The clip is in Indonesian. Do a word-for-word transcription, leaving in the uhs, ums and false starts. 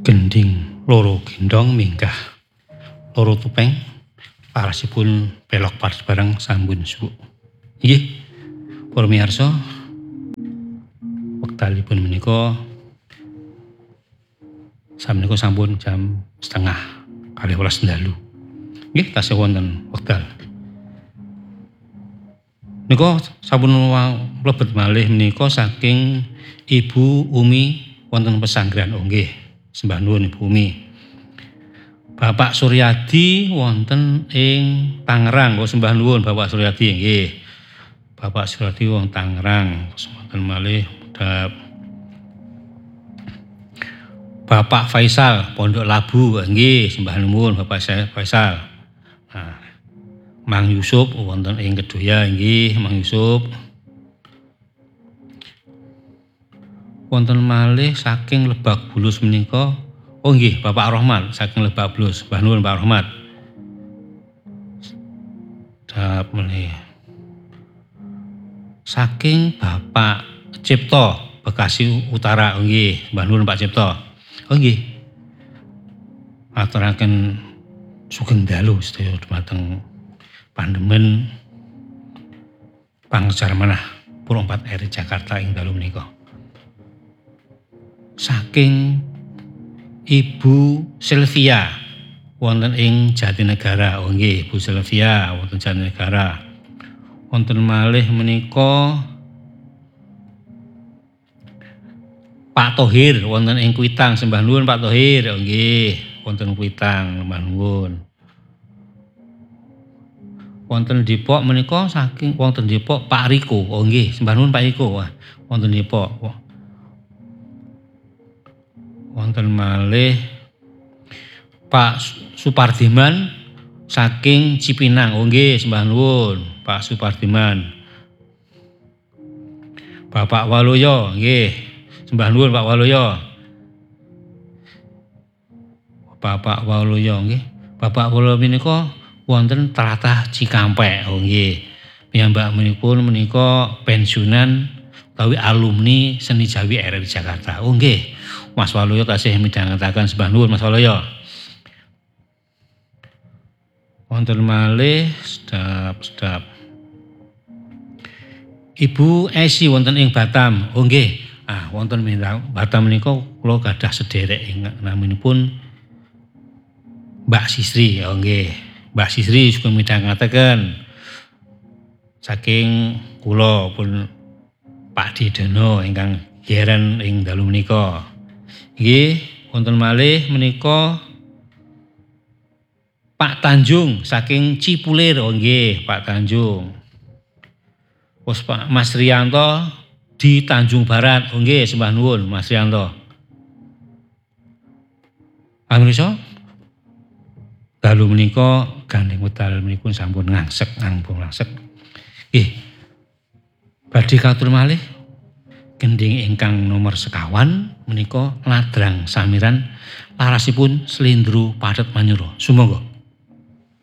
Gending loro gendong minggah loro tupeng parasipun pelok bareng sampun suwuk. Inggih, para miyarsa, wektalipun menika sameneika sampun jam setengah kalih welas dalu. Nggih, tasih wonten wekdal. Menika sampun mlebet malih menika saking Ibu Umi wonten pesanggrahan. Oh nggih, sembah nuwun Ibu Umi. Bapak Suryadi wonten ing Tangerang. Oh sembah nuwun Bapak Suryadi nggih. Bapak Suryadi wong Tangerang. Wonten malih Bapak Faisal Pondok Labu nggih, sembah nuwun Bapak Faisal. Nah, Mang Yusuf wonten ing Kedoya nggih, Mang Yusuf. Wonten malih saking Lebak Bulus menika, oh nggih Bapak Rohmat saking Lebak Bulus. Mbah nuwun Pak Rohmat. Dap meneh. Saking Bapak Cipto Bekasi Utara, oh nggih, mbah nuwun Pak Cipto. Oh nggih. Aturaken sugeng dalu sedaya dumateng Pandemen Pangrejar Manah Pura empat R Jakarta ing dalu menika. Saking Ibu Silvia wonten ing Jatinegara. Oh nggih, Ibu Silvia wonten Jatinegara. Wonten malih menika Pak Thohir wonten ing Kuitang, sembah nuwun Pak Thohir. Oh nggih, wonten Kuitang, sembah nuwun. Wonten Depok menika saking wonten Depok Pak Riko. Oh nggih, sembah nuwun Pak Riko. Wah, wonten Depok. Wonten malih Pak Supardiman saking Cipinang. Oh nggih, sembah nuwun Pak Supardiman. Bapak Waluyo nggih, sembah nuwun Pak Waluyo. Bapak Waluyo nggih. Bapak Waluyo menika wonten tlatah Cikampek. Oh nggih. Piyambak menipun menika pensiunan utawi alumni Seni Jawi R R Jakarta. Oh nggih. Mas Waluyo tasih midhangetaken, sembah nuwun Mas Waluyo. Wonten malih sedap-sedap Ibu Esi wonten ing Batam. Oh nggih. Ah wonten Batam menika kula gadah sederek ing naminipun Mbak Sisri. Oh nggih. Mbak Sisri sugeng midhangetaken saking kula pun Pak Didono ingkang geren ing dalu menika. Nggih, wonten malih menika Pak Tanjung saking Cipulir. Oh nggih, Pak Tanjung. Wes Pak Mas Riyanto di Tanjung Barat. Oh nggih, sembah nuwun Mas Riyanto. Pamirsa, dalu menika gandeng wedal menika sampun ngangsek ngampung langsek. Nggih. Badhe katur malih gending ingkang nomor sekawan menika ladrang samiran larasipun Slendro Pathet Manyura. Sumangga.